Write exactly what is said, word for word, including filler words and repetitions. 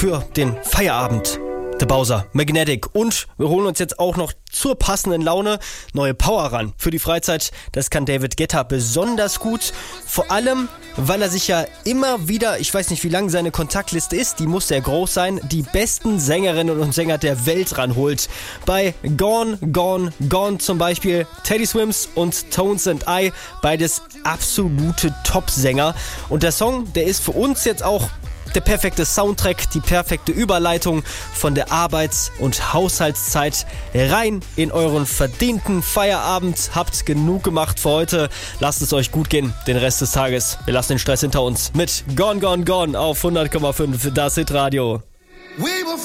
für den Feierabend. The Bowser, Magnetic. Und wir holen uns jetzt auch noch zur passenden Laune neue Power ran. Für die Freizeit, das kann David Guetta besonders gut. Vor allem, weil er sich ja immer wieder, ich weiß nicht, wie lang seine Kontaktliste ist, die muss sehr groß sein, die besten Sängerinnen und Sänger der Welt ranholt. Bei Gone, Gone, Gone zum Beispiel Teddy Swims und Tones and I, beides absolute Top-Sänger. Und der Song, der ist für uns jetzt auch der perfekte Soundtrack, die perfekte Überleitung von der Arbeits- und Haushaltszeit rein in euren verdienten Feierabend. Habt genug gemacht für heute. Lasst es euch gut gehen, den Rest des Tages. Wir lassen den Stress hinter uns mit Gone, Gone, Gone auf hundert Komma fünf Das Hitradio.